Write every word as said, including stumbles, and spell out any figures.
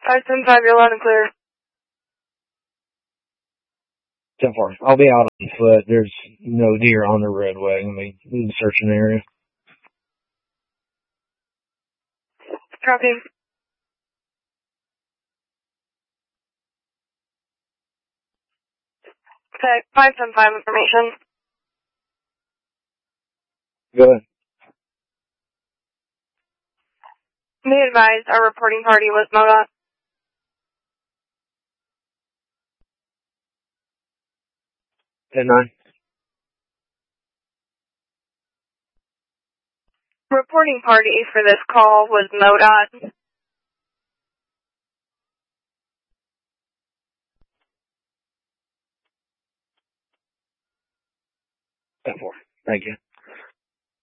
five seven five, you're loud and clear. ten four. I'll be out on foot. There's no deer on the roadway. Let me search an area. Copy. Okay, five seven five information. Go ahead. Be advised, our reporting party was MoDOT. ten nine. Reporting party for this call was MoDOT. ten four. Thank you.